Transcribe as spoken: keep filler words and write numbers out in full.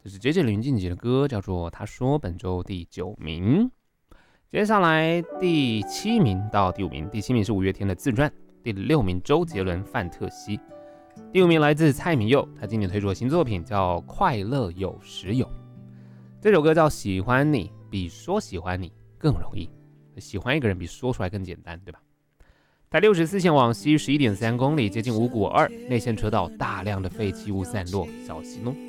这是 J J 林俊杰的歌，叫做《他说》，本周第九名。接下来第七名到第五名，第七名是五月天的《自传》，第六名周杰伦《范特西》，第五名来自蔡明佑，他今年推出的新作品叫《快乐有时有》。这首歌叫《喜欢你比说喜欢你更容易》，喜欢一个人比说出来更简单，对吧？台六十四线往西十一点三公里，接近五股二内线车道，大量的废弃物散落，小心哦。